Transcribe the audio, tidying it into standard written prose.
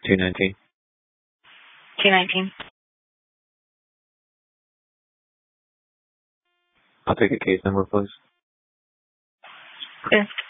219. 219. I'll take a case number, please. Clear.